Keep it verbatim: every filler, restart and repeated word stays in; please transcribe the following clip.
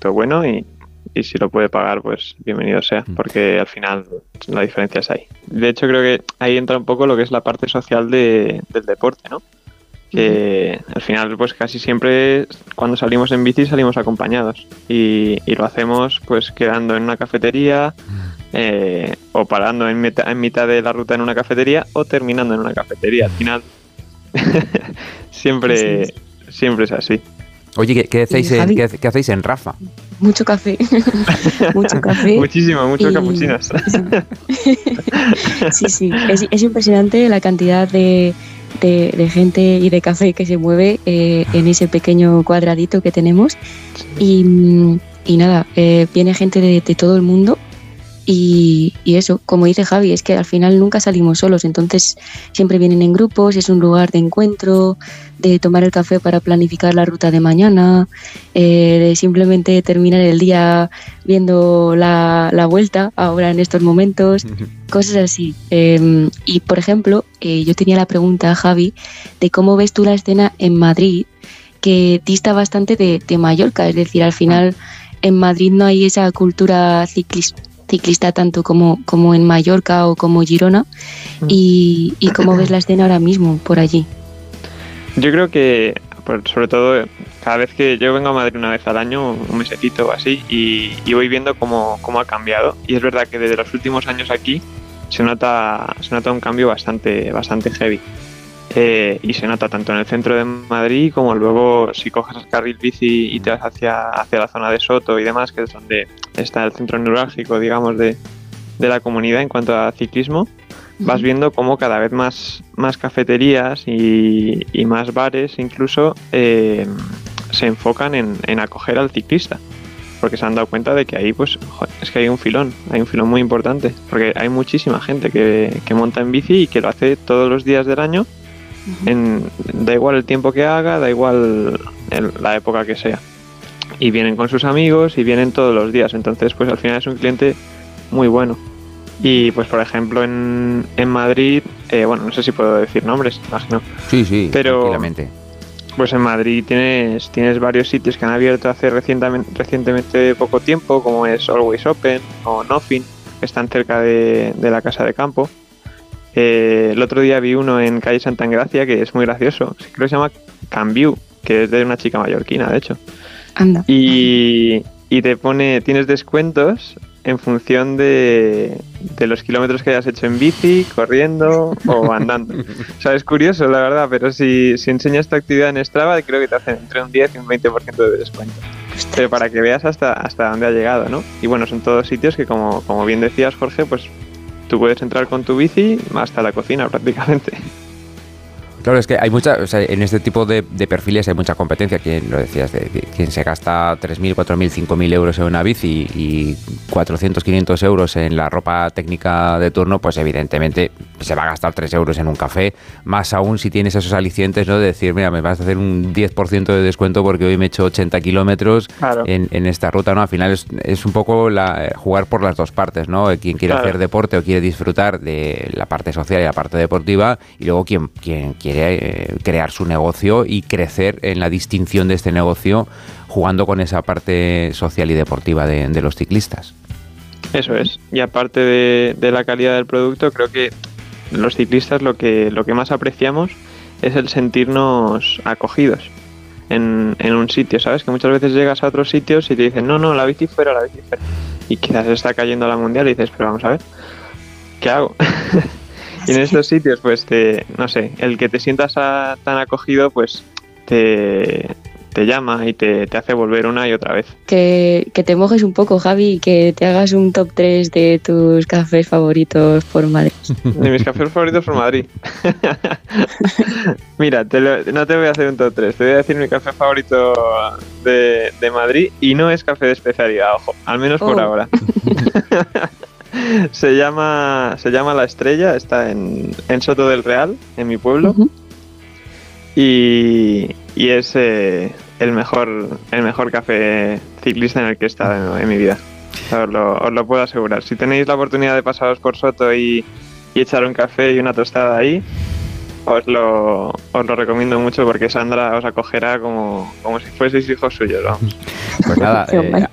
producto bueno y, y si lo puede pagar, pues bienvenido sea, porque al final la diferencia es ahí. De hecho, creo que ahí entra un poco lo que es la parte social de, del deporte, ¿no? Que al final, pues casi siempre cuando salimos en bici salimos acompañados y, y lo hacemos pues quedando en una cafetería eh, o parando en, meta, en mitad de la ruta en una cafetería o terminando en una cafetería. Al final siempre, sí, sí. siempre es así. Oye, ¿qué, qué, hacéis en, ¿qué, ¿qué hacéis en Rafa? Mucho café, mucho café. Muchísimo, muchos y... capuchinos. Sí, sí, es, es impresionante la cantidad de, de, de gente y de café que se mueve eh, en ese pequeño cuadradito que tenemos. Y, y nada, eh, viene gente de, de todo el mundo. Y, y eso, como dice Javi, es que al final nunca salimos solos, entonces siempre vienen en grupos, es un lugar de encuentro, de tomar el café para planificar la ruta de mañana, eh, de simplemente terminar el día viendo la, la vuelta ahora en estos momentos, cosas así. Eh, y por ejemplo, eh, yo tenía la pregunta, Javi, de cómo ves tú la escena en Madrid, que dista bastante de, de Mallorca, es decir, al final en Madrid no hay esa cultura ciclista ciclista tanto como, como en Mallorca o como Girona y, y cómo ves la escena ahora mismo por allí. Yo creo que pues, sobre todo cada vez que yo vengo a Madrid una vez al año, un mesecito o así, y, y voy viendo cómo, cómo ha cambiado, y es verdad que desde los últimos años aquí se nota, se nota un cambio bastante, bastante heavy. Eh, y se nota tanto en el centro de Madrid como luego si coges el carril bici y te vas hacia, hacia la zona de Soto y demás, que es donde está el centro neurálgico, digamos, de, de la comunidad en cuanto a ciclismo, vas viendo cómo cada vez más, más cafeterías y, y más bares incluso eh, se enfocan en, en acoger al ciclista, porque se han dado cuenta de que ahí pues joder, es que hay un filón, hay un filón muy importante, porque hay muchísima gente que, que monta en bici y que lo hace todos los días del año. En, da igual el tiempo que haga, da igual el, la época que sea, y vienen con sus amigos y vienen todos los días, entonces pues al final es un cliente muy bueno. Y pues por ejemplo en, en Madrid, eh, bueno, no sé si puedo decir nombres, imagino. Sí, sí, pero tranquilamente. Pues en Madrid tienes, tienes varios sitios que han abierto hace recientemente, recientemente poco tiempo, como es Always Open o Nothing, que están cerca de, de la casa de campo. Eh, el otro día vi uno en calle Santa Engracia que es muy gracioso, creo que se llama Cambiu, que es de una chica mallorquina, de hecho. Anda. Y, y te pone, tienes descuentos en función de, de los kilómetros que hayas hecho en bici, corriendo o andando. O sea, es curioso, la verdad, pero si, si enseñas tu actividad en Strava, creo que te hacen entre un diez y un veinte por ciento de descuento. Pero para que veas hasta, hasta dónde ha llegado, ¿no? Y bueno, son todos sitios que, como, como bien decías, Jorge, pues tú puedes entrar con tu bici hasta la cocina prácticamente. Claro, es que hay mucha, o sea, en este tipo de, de perfiles hay mucha competencia. Quien lo decías, de, de, quien se gasta tres mil, cuatro mil, cinco mil euros en una bici y cuatrocientos, quinientos euros en la ropa técnica de turno, pues evidentemente se va a gastar tres euros en un café, más aún si tienes esos alicientes, ¿no? De decir, mira, me vas a hacer un diez por ciento de descuento porque hoy me he hecho ochenta kilómetros claro. en, en esta ruta, ¿no? Al final es, es un poco la, jugar por las dos partes, ¿no? Quien quiere claro. hacer deporte o quiere disfrutar de la parte social y la parte deportiva, y luego quien, quien quiere crear su negocio y crecer en la distinción de este negocio jugando con esa parte social y deportiva de, de los ciclistas. Eso es, y aparte de, de la calidad del producto, creo que los ciclistas lo que, lo que más apreciamos es el sentirnos acogidos en, en un sitio, ¿sabes? Que muchas veces llegas a otros sitios y te dicen, no, no, la bici fuera, la bici fuera, y quizás está cayendo la mundial y dices, pero vamos a ver, ¿qué hago? Y en estos sitios, pues, te, no sé, el que te sientas a, tan acogido, pues, te, te llama y te, te hace volver una y otra vez. Que, que te mojes un poco, Javi, y que te hagas un top tres de tus cafés favoritos por Madrid. De mis cafés favoritos por Madrid. Mira, te lo, no te voy a hacer un top tres, te voy a decir mi café favorito de, de Madrid, y no es café de especialidad, ojo, al menos oh. por ahora. Se llama se llama La Estrella, está en, en Soto del Real, en mi pueblo, uh-huh. y, y es eh, el mejor el mejor café ciclista en el que he estado en, en mi vida. Os lo, os lo puedo asegurar. Si tenéis la oportunidad de pasaros por Soto y, y echar un café y una tostada ahí, os lo, os lo recomiendo mucho, porque Sandra os acogerá como, como si fueseis hijos suyos, vamos. Pues nada, eh,